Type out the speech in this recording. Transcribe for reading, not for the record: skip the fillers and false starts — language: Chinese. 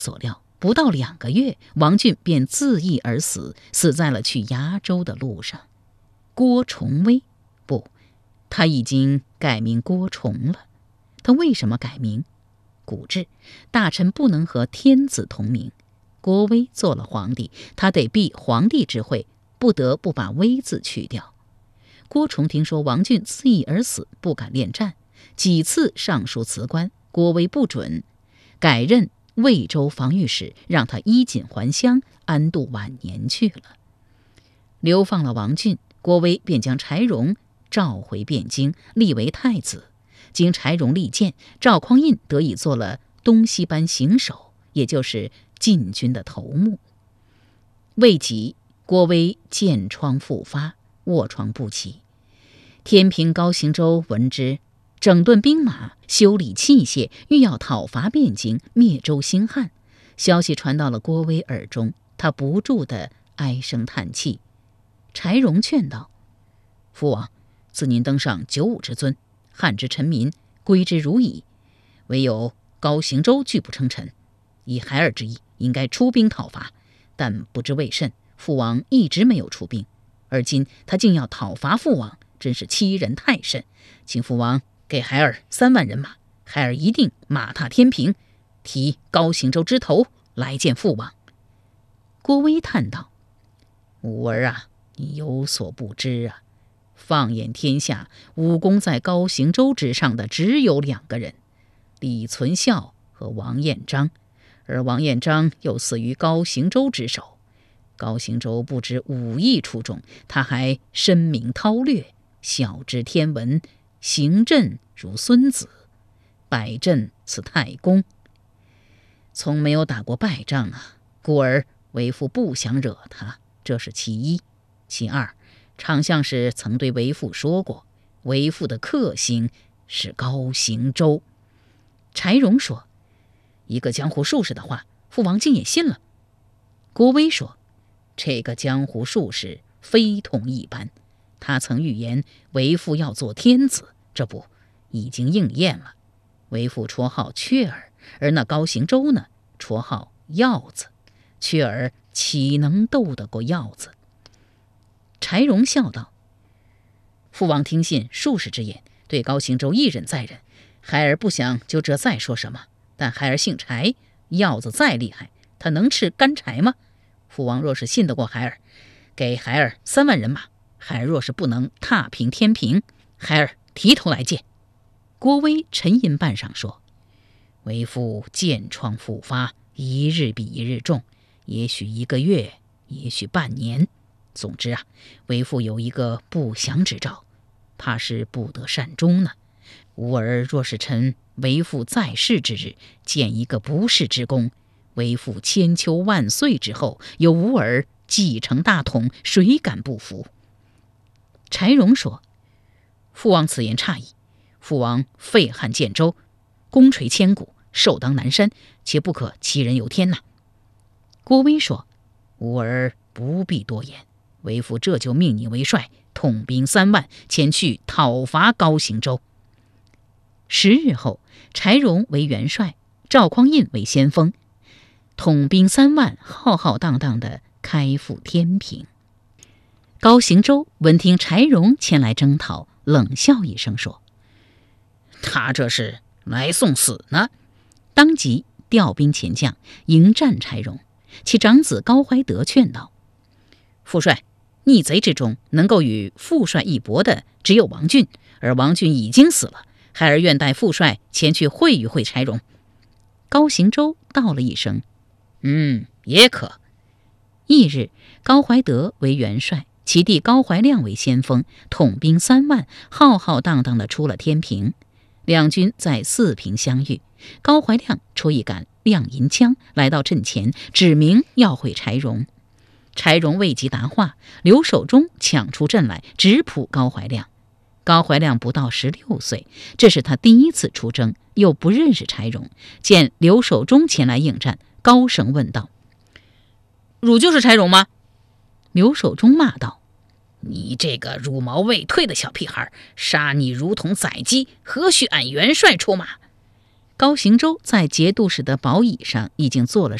所料，不到2个月，王俊便自缢而死，死在了去崖州的路上。郭崇威，不，他已经改名郭崇了。他为什么改名？古制，大臣不能和天子同名。郭威做了皇帝，他得避皇帝之讳，不得不把威字去掉。郭崇听说王俊自缢而死，不敢恋战，几次上书辞官，郭威不准，改任魏州防御使，让他衣锦还乡，安度晚年去了。流放了王俊，郭威便将柴荣召回汴京，立为太子。经柴荣力荐，赵匡胤得以做了东西班行首，也就是禁军的头目。未及，郭威箭疮复发，卧床不起。天平高行周闻之，整顿兵马，修理器械，欲要讨伐汴京，灭周兴汉。消息传到了郭威耳中，他不住地唉声叹气。柴荣劝道：父王，自您登上95之尊，汉之臣民归之如矣，唯有高行周拒不称臣。以孩儿之意，应该出兵讨伐，但不知为甚，父王一直没有出兵，而今他竟要讨伐父王，真是欺人太甚。请父王给孩儿3万人马，孩儿一定马踏天平，提高行周之头来见父王。郭威叹道：吾儿啊，你有所不知啊，放眼天下，武功在高行周之上的只有2个人，李存孝和王彦章，而王彦章又死于高行周之手。高行周不知武艺出众，他还深明韬略，晓知天文，行阵如孙子，摆阵似太公。从没有打过败仗啊，故而为父不想惹他，这是其一。其二，丞相是曾对为父说过，为父的克星是高行周。柴荣说：一个江湖术士的话，父王竟也信了。郭威说：这个江湖术士非同一般，他曾预言为父要做天子，这不已经应验了。为父绰号雀儿，而那高行周呢，绰号鹞子。雀儿岂能斗得过鹞子？柴荣笑道：父王听信术士之言，对高行周一忍再忍，孩儿不想就这再说什么。但孩儿姓柴，鹞子再厉害，他能吃干柴吗？父王若是信得过孩儿，给孩儿3万人马，孩儿若是不能踏平天平，孩儿提头来见。郭威沉吟半晌说：为父箭疮复发，一日比一日重，也许1个月，也许半年。总之啊，为父有一个不祥之兆，怕是不得善终呢。吾儿若是趁为父在世之日建一个不世之功，为父千秋万岁之后，有吾儿继承大统，谁敢不服？柴荣说：父王此言差矣，父王废汉建周，功垂千古，寿当南山，且不可欺人有天呐。郭威说：吾儿不必多言，为父这就命你为帅，统兵3万，前去讨伐高行周。10日后，柴荣为元帅，赵匡胤为先锋，统兵3万，浩浩荡荡地开赴天平。高行周闻听柴荣前来征讨，冷笑一声说：他这是来送死呢。当即调兵遣将迎战柴荣。其长子高怀德劝道：父帅，逆贼之中能够与父帅一搏的只有王俊，而王俊已经死了，孩儿愿带父帅前去会一会柴荣。高行周道了一声：也可。翌日，高怀德为元帅，其弟高怀亮为先锋，统兵3万，浩浩荡荡地出了天平。两军在四平相遇，高怀亮出一杆亮银枪来到阵前，指明要会柴荣。柴荣未及答话，刘守忠抢出阵来，直扑高怀亮。高怀亮不到16岁，这是他第一次出征，又不认识柴荣，见刘守忠前来应战，高声问道：汝就是柴荣吗？刘守忠骂道：你这个茹毛未退的小屁孩，杀你如同宰鸡，何须俺元帅出马？ 高行周在节度使的宝椅上已经坐了